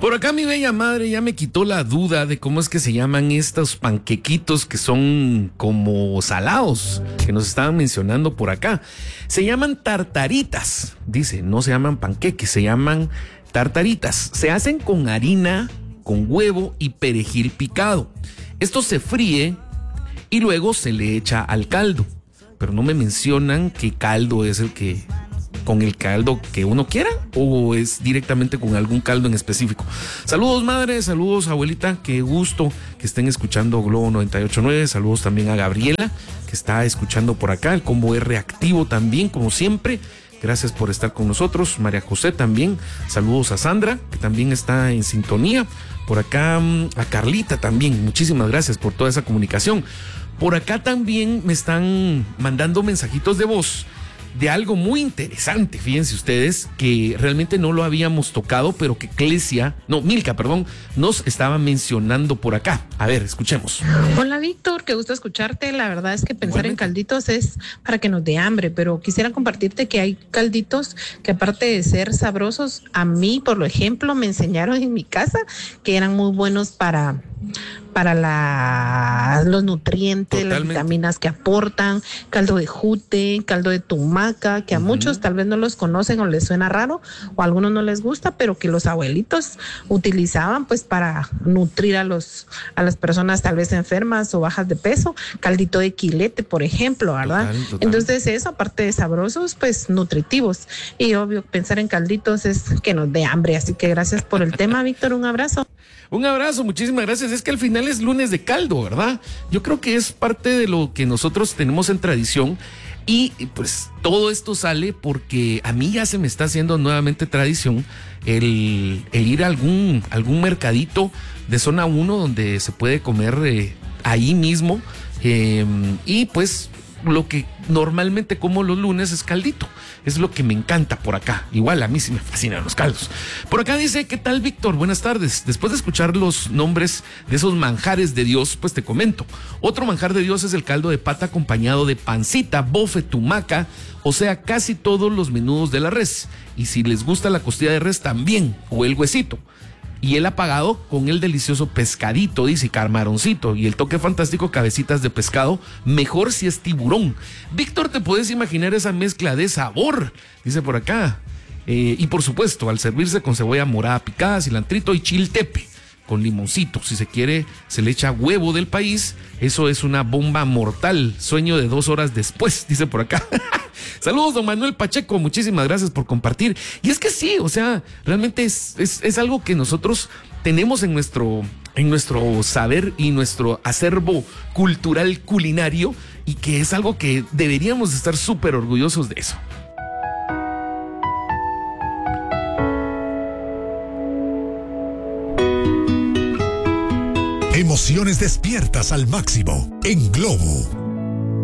Por acá mi bella madre ya me quitó la duda de cómo es que se llaman estos panquequitos que son como salados, que nos estaban mencionando por acá. Se llaman tartaritas, dice, no se llaman panqueques, se llaman tartaritas. Se hacen con harina, con huevo y perejil picado. Esto se fríe y luego se le echa al caldo. Pero no me mencionan qué caldo es el que... con el caldo que uno quiera o es directamente con algún caldo en específico. Saludos madre, saludos abuelita, qué gusto que estén escuchando Globo 98.9, saludos también a Gabriela que está escuchando por acá, el combo es reactivo también como siempre, gracias por estar con nosotros, María José también, saludos a Sandra que también está en sintonía, por acá a Carlita también, muchísimas gracias por toda esa comunicación. Por acá también me están mandando mensajitos de voz de algo muy interesante, fíjense ustedes, que realmente no lo habíamos tocado, pero que Milka, nos estaba mencionando por acá. A ver, escuchemos. Hola Víctor, qué gusto escucharte. La verdad es que pensar en calditos es para que nos dé hambre, pero quisiera compartirte que hay calditos que aparte de ser sabrosos, a mí, por ejemplo, me enseñaron en mi casa que eran muy buenos para los nutrientes, totalmente, las vitaminas que aportan, caldo de jute, caldo de tumaca, que a muchos tal vez no los conocen o les suena raro, o a algunos no les gusta, pero que los abuelitos utilizaban pues para nutrir a las personas tal vez enfermas o bajas de peso, caldito de quilete, por ejemplo, ¿verdad? Total. Entonces eso, aparte de sabrosos, pues nutritivos. Y obvio, pensar en calditos es que nos dé hambre, así que gracias por el tema, Víctor, un abrazo. Un abrazo, muchísimas gracias. Es que al final es lunes de caldo, ¿verdad? Yo creo que es parte de lo que nosotros tenemos en tradición y pues todo esto sale porque a mí ya se me está haciendo nuevamente tradición el ir a algún mercadito de zona 1 donde se puede comer ahí mismo y pues lo que normalmente como los lunes es caldito. Es lo que me encanta por acá. Igual a mí sí me fascinan los caldos. Por acá dice, ¿qué tal, Víctor? Buenas tardes. Después de escuchar los nombres de esos manjares de Dios, pues te comento. Otro manjar de Dios es el caldo de pata acompañado de pancita, bofe, tumaca, o sea, casi todos los menudos de la res. Y si les gusta la costilla de res también, o el huesito. Y él ha pagado con el delicioso pescadito, dice, camaroncito, y el toque fantástico cabecitas de pescado, mejor si es tiburón. Víctor, ¿te puedes imaginar esa mezcla de sabor? Dice por acá. Y por supuesto, al servirse con cebolla morada picada, cilantrito y chiltepe, con limoncito. Si se quiere, se le echa huevo del país. Eso es una bomba mortal. Sueño de 2 horas después, dice por acá. Saludos, don Manuel Pacheco, muchísimas gracias por compartir. Y es que sí, o sea, realmente es algo que nosotros tenemos en nuestro saber y nuestro acervo cultural culinario y que es algo que deberíamos estar súper orgullosos de eso. Emociones despiertas al máximo en Globo